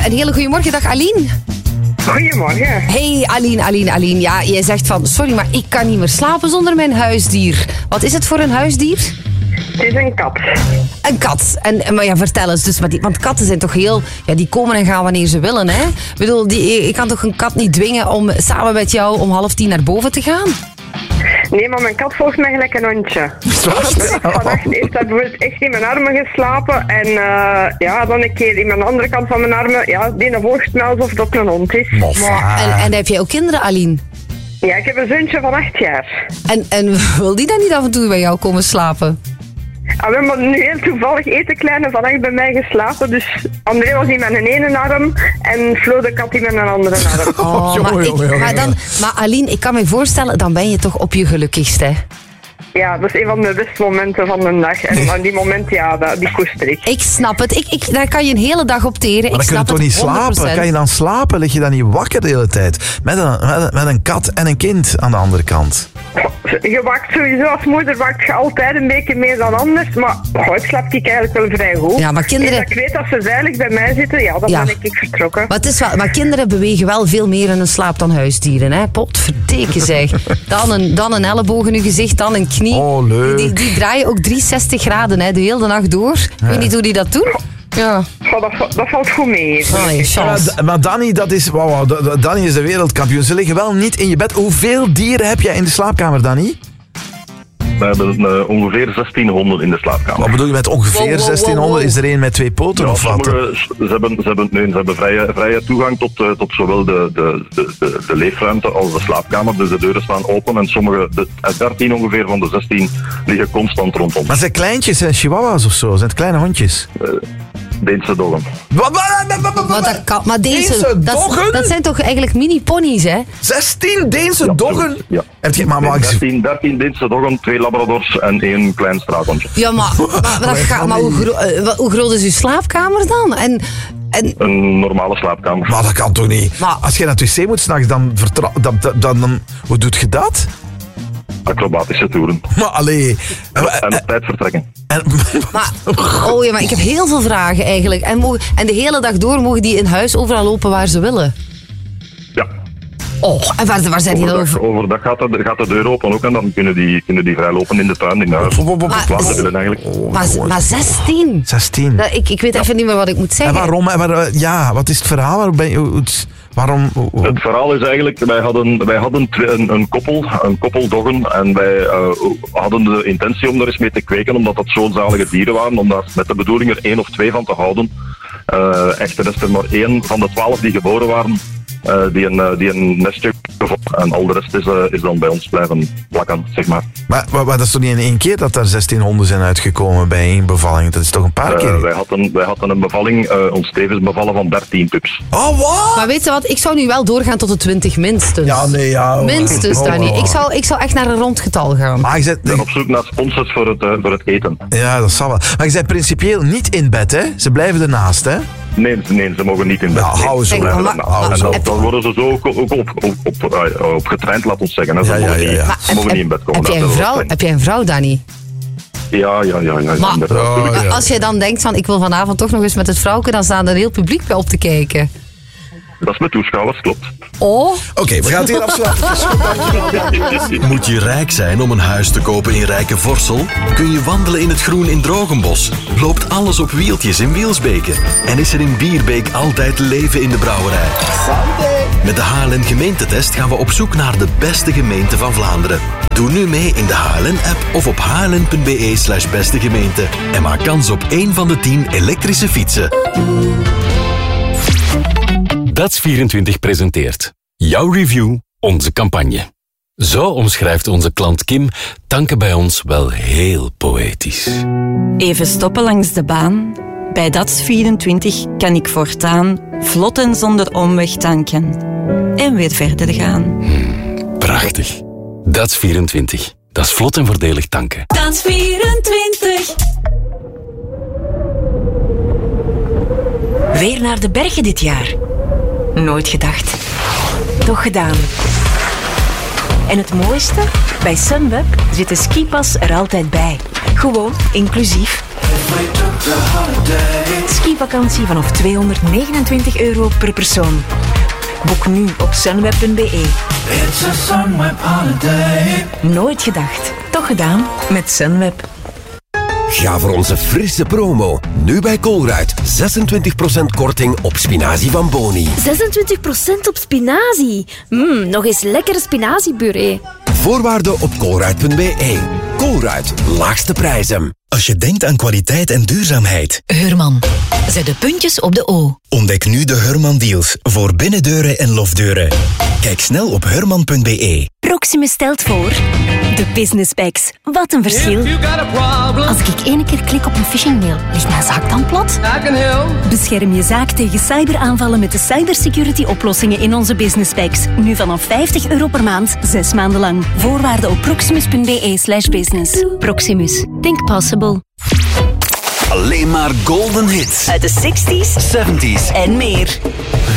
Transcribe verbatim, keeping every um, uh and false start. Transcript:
een hele goede morgen. Dag Aline. Goedemorgen. Hey Aline, Aline, Aline. Ja, jij zegt van, sorry, maar ik kan niet meer slapen zonder mijn huisdier. Wat is het voor een huisdier? Het is een kat. Een kat. En, maar ja, vertel eens. Dus, maar die, want katten zijn toch heel... Ja, die komen en gaan wanneer ze willen, hè? Ik bedoel, die, je kan toch een kat niet dwingen om samen met jou om half tien naar boven te gaan? Nee, maar mijn kat volgt mij gelijk een hondje. Vannacht heeft hij bijvoorbeeld echt in mijn armen geslapen. En uh, ja, dan een keer in mijn andere kant van mijn armen. Ja, die volgt mij alsof dat een hond is. Maar, en, en heb jij ook kinderen, Aline? Ja, ik heb een zoontje van acht jaar. En, en wil die dan niet af en toe bij jou komen slapen? Ah, we hebben nu heel toevallig eten kleine vannacht bij mij geslapen. Dus André was in mijn ene arm en Flo de kat in mijn andere arm. Oh, maar, ik, maar, dan, maar Aline, ik kan me voorstellen, dan ben je toch op je gelukkigst, hè? Ja, dat is een van de beste momenten van de dag. En aan die moment, ja, die koester ik. Ik snap het. Ik, ik, daar kan je een hele dag op teren. Maar dan ik kun je snap toch niet slapen? Kan je dan slapen? Lig je dan niet wakker de hele tijd? Met een, met een, met een kat en een kind aan de andere kant. Je waakt sowieso als moeder waakt je altijd een beetje meer dan anders. Maar oh, ik slaap ik eigenlijk wel vrij goed. Ja, maar kinderen... En ik weet dat ze veilig bij mij zitten, ja, dan ja. ben ik vertrokken. Maar, het is wel, maar kinderen bewegen wel veel meer in hun slaap dan huisdieren, hè? Potverdeken zeg. Dan een, dan een elleboog in je gezicht, dan een knie. Oh, leuk. Die, die draaien ook driehonderdzestig graden, hè, de hele nacht door. Ik ja. weet niet hoe die dat doen. Ja. Oh, dat, dat valt goed mee. Allee, maar, maar Danny, dat is, wow, wow, Danny is de wereldkampioen. Ze liggen wel niet in je bed. Hoeveel dieren heb jij in de slaapkamer, Danny? We hebben uh, ongeveer zestienhonderd in de slaapkamer. Wat bedoel je met ongeveer wow, wow, zestienhonderd? Wow, wow. Is er één met twee poten ja, of wat? Sommige, ze hebben, ze hebben, nee, ze hebben vrije, vrije toegang tot, uh, tot zowel de, de, de, de, de leefruimte als de slaapkamer. Dus de deuren staan open en sommige, de, dertien ongeveer van de zestien, liggen constant rondom. Maar zijn kleintjes, zijn chihuahuas of zo? Zijn het kleine hondjes? Uh, Deense doggen. Wat, wat, wat, wat, wat dat kan, maar deze, Deense doggen? Dat zijn toch eigenlijk mini-ponies, hè? zestien Deense ja, doggen? Ja. Heb je, maar, maar, dertien, dertien Deense doggen, twee labradors en één klein straathondje. Ja, maar, maar, maar, dat gaat, maar hoe, gro- uh, hoe groot is uw slaapkamer dan? En, en... Een normale slaapkamer. Maar dat kan toch niet? Maar als je naar het wc moet s'nachts, dan, vertra- dan, dan, dan, dan... Hoe doet je dat? Acrobatische toeren. Maar allee... En op uh, tijd vertrekken. En, maar, oh ja, maar ik heb heel veel vragen eigenlijk. En, mogen, en de hele dag door mogen die in huis overal lopen waar ze willen? Ja. Oh, en waar, waar zijn die dan over? Overdag gaat de, gaat de deur open ook en dan kunnen die, kunnen die vrij lopen in de tuin, in huis. Maar, eigenlijk. maar, maar zestien? zestien. Dat, ik, ik weet ja. even niet meer wat ik moet zeggen. En waarom? En waar, ja, wat is het verhaal? Waar ben je, waarom? Het verhaal is eigenlijk, wij hadden, wij hadden een, een koppel, een koppel doggen en wij uh, hadden de intentie om er eens mee te kweken, omdat dat zo'n zalige dieren waren, om daar met de bedoeling er één of twee van te houden. Uh, echter is er maar één van de twaalf die geboren waren, uh, die, een, uh, die een nestje gevonden en al de rest is, uh, is dan bij ons blijven plakken, zeg maar. Maar, maar, maar dat is toch niet in één keer dat er zestien honden zijn uitgekomen bij één bevalling? Dat is toch een paar uh, keer? Wij hadden, wij hadden een bevalling, uh, ons tevens bevallen van dertien pups. Oh, wat? Maar weet je wat, ik zou nu wel doorgaan tot de twintig minstens. Ja, nee, ja. Minstens, oh, Danny. oh, oh. Ik, zou, ik zou echt naar een rondgetal gaan. Maar je zet... Ik ben op zoek naar sponsors voor het, uh, voor het eten. Ja, dat zal wel. Maar je bent principieel niet in bed, hè? Ze blijven ernaast, hè? Nee, nee, ze mogen niet in bed. Ja, hou ze nee, maar. maar, maar, en dan, dan worden ze zo ook, ook op, op, op, uh, op getraind, laat ons zeggen. Hè. Ze ja, mogen, ja, ja, ja. niet, Maar, ze mogen heb, niet in bed komen. Heb jij een vrouw, heb jij een vrouw, Danny? Ja, ja, ja. ja, maar, ja, oh, ja. Als je dan denkt van ik wil vanavond toch nog eens met het vrouwke, dan staan er heel publiek bij op te kijken. Dat is met toeschouwers, klopt. Oh. Oké, okay, we gaan het hier afsluiten. Moet je rijk zijn om een huis te kopen in Rijke Vorsel? Kun je wandelen in het groen in Drogenbos? Loopt alles op wieltjes in Wielsbeke? En is er in Bierbeek altijd leven in de brouwerij? Met de H L N gemeentetest gaan we op zoek naar de beste gemeente van Vlaanderen. Doe nu mee in de H L N-app of op hln.be slash beste gemeente. En maak kans op één van de tien elektrische fietsen. Dats vierentwintig presenteert jouw review, onze campagne. Zo omschrijft onze klant Kim tanken bij ons wel heel poëtisch. Even stoppen langs de baan. Bij Dats vierentwintig kan ik voortaan vlot en zonder omweg tanken. En weer verder gaan. Hmm, prachtig. Dats vierentwintig. Dat is vlot en voordelig tanken. Dats vierentwintig. Weer naar de bergen dit jaar. Nooit gedacht. Toch gedaan. En het mooiste? Bij Sunweb zit de skipas er altijd bij. Gewoon inclusief. skivakantie vanaf tweehonderdnegenentwintig euro per persoon. Boek nu op sunweb punt be. It's a Sunweb holiday. Nooit gedacht, toch gedaan met Sunweb. Ga voor onze frisse promo. Nu bij Colruyt. zesentwintig procent korting op spinazie van Boni. zesentwintig procent op spinazie? Mmm, nog eens lekkere spinaziepuree. Voorwaarden op colruyt punt be. Colruyt, laagste prijzen. Als je denkt aan kwaliteit en duurzaamheid. Heurman. Zet de puntjes op de O. Ontdek nu de Heurman deals voor binnendeuren en lofdeuren. Kijk snel op heurman punt be. Proximus stelt voor de Business Packs. Wat een verschil. Als ik één keer klik op een phishingmail, ligt mijn zaak dan plat? Bescherm je zaak tegen cyberaanvallen met de cybersecurity oplossingen in onze Business Packs. Nu vanaf vijftig euro per maand, zes maanden lang. Voorwaarden op proximus punt be slash business. Proximus. Think possible. Alleen maar golden hits. Uit de zestig's, zeventig's en meer.